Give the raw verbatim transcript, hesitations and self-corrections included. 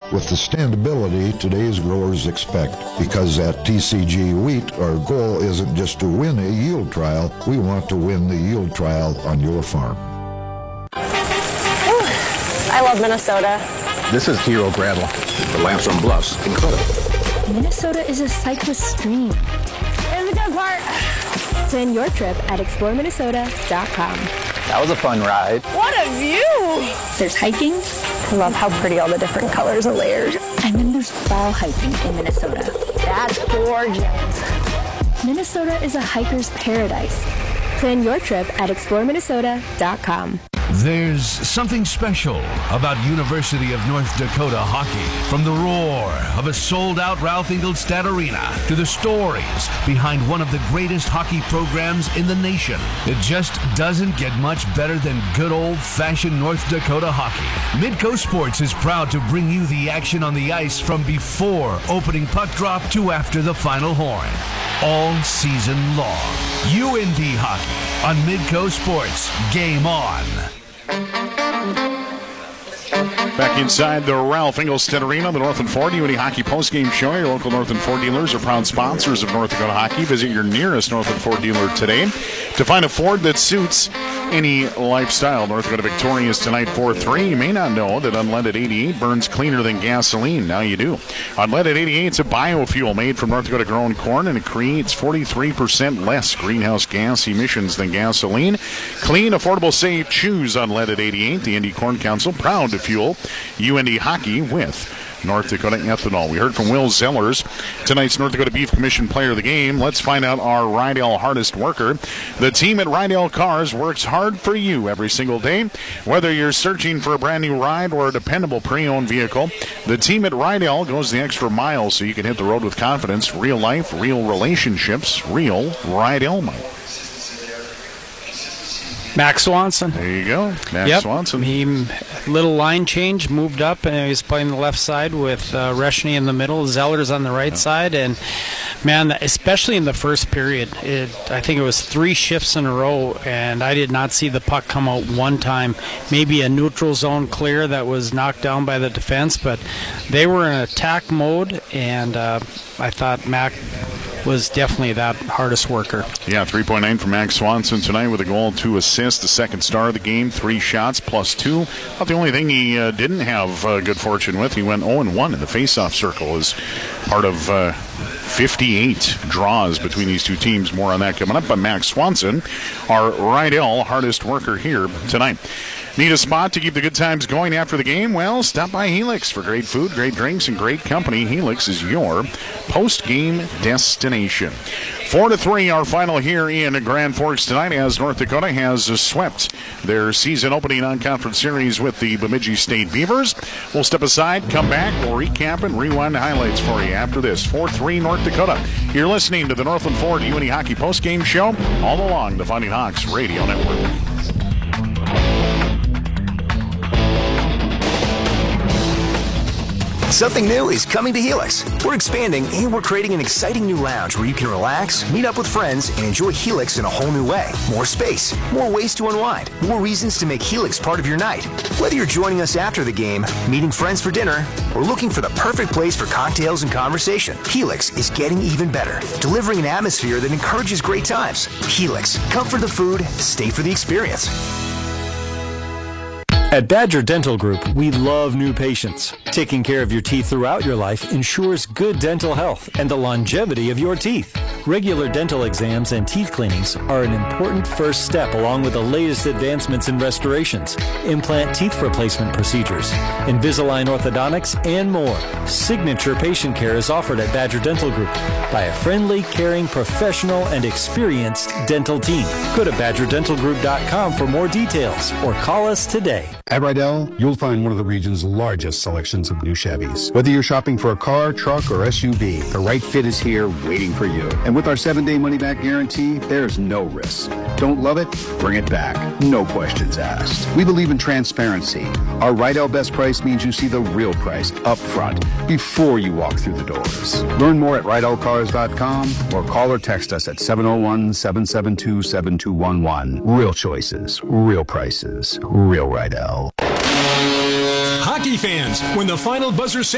with the standability today's growers expect. Because at T C G Wheat, our goal isn't just to win a yield trial, we want to win the yield trial on your farm. Ooh, I love Minnesota. This is Hero Gravel. The lamps on bluffs, incredible. Minnesota is a cyclist dream. It's a good part. Plan your trip at explore minnesota dot com. That was a fun ride. What a view! There's hiking. I love how pretty all the different colors and layers. And then there's fall hiking in Minnesota. That's gorgeous. Minnesota is a hiker's paradise. Plan your trip at explore minnesota dot com. There's something special about University of North Dakota hockey. From the roar of a sold-out Ralph Engelstad Arena to the stories behind one of the greatest hockey programs in the nation, it just doesn't get much better than good old-fashioned North Dakota hockey. Midco Sports is proud to bring you the action on the ice from before opening puck drop to after the final horn. All season long. U N D hockey on Midco Sports. Game on. Back inside the Ralph Engelstad Arena, the Northland Ford U N D Hockey postgame show. Your local Northland Ford dealers are proud sponsors of North Dakota Hockey. Visit your nearest Northland Ford dealer today to find a Ford that suits any lifestyle. North Dakota victorious tonight four three. You may not know that unleaded eighty-eight burns cleaner than gasoline. Now you do. Unleaded eighty-eight is a biofuel made from North Dakota grown corn, and it creates forty-three percent less greenhouse gas emissions than gasoline. Clean, affordable, safe. Choose unleaded eighty-eight. The Indy Corn Council proud to fuel U N D hockey with North Dakota ethanol. We heard from Will Zellers, tonight's North Dakota Beef Commission player of the game. Let's find out our Rydell hardest worker. The team at Rydell Cars works hard for you every single day. Whether you're searching for a brand new ride or a dependable pre-owned vehicle, the team at Rydell goes the extra mile so you can hit the road with confidence. Real life, real relationships, real Rydell miles. Max Swanson. There you go. Max yep. Swanson. He, little line change, moved up, and he's playing the left side with uh, Reshny in the middle, Zellers on the right yeah. side. And, man, especially in the first period, it, I think it was three shifts in a row, and I did not see the puck come out one time. Maybe a neutral zone clear that was knocked down by the defense, but they were in attack mode, and uh, I thought Mac was definitely that hardest worker. Yeah, three point nine for Max Swanson tonight with a goal, two assists, the second star of the game, three shots plus two. About the only thing he uh, didn't have uh, good fortune with, he went oh and one in the faceoff circle as part of uh, fifty-eight draws between these two teams. More on that coming up. But Max Swanson, our Rydell hardest worker here tonight. Need a spot to keep the good times going after the game? Well, stop by Helix for great food, great drinks, and great company. Helix is your post-game destination. Four to three, our final here in Grand Forks tonight, as North Dakota has swept their season opening non-conference series with the Bemidji State Beavers. We'll step aside, come back, we'll recap and rewind the highlights for you after this. four three North Dakota. You're listening to the Northland Ford U N D Hockey postgame show all along the Fighting Hawks Radio Network. Something new is coming to Helix. We're expanding and we're creating an exciting new lounge where you can relax, meet up with friends, and enjoy Helix in a whole new way. More space, more ways to unwind, more reasons to make Helix part of your night. Whether you're joining us after the game, meeting friends for dinner, or looking for the perfect place for cocktails and conversation, Helix is getting even better, delivering an atmosphere that encourages great times. Helix, come for the food, stay for the experience. At Badger Dental Group, we love new patients. Taking care of your teeth throughout your life ensures good dental health and the longevity of your teeth. Regular dental exams and teeth cleanings are an important first step along with the latest advancements in restorations, implant teeth replacement procedures, Invisalign orthodontics, and more. Signature patient care is offered at Badger Dental Group by a friendly, caring, professional, and experienced dental team. Go to badger dental group dot com for more details or call us today. At Rydell, you'll find one of the region's largest selections of new Chevys. Whether you're shopping for a car, truck, or S U V, the right fit is here waiting for you. And with our seven-day money-back guarantee, there's no risk. Don't love it? Bring it back. No questions asked. We believe in transparency. Our Rydell Best Price means you see the real price up front before you walk through the doors. Learn more at rydell cars dot com or call or text us at seven oh one, seven seven two, seven two one one. Real choices, real prices, real Rydell. Hockey fans, when the final buzzer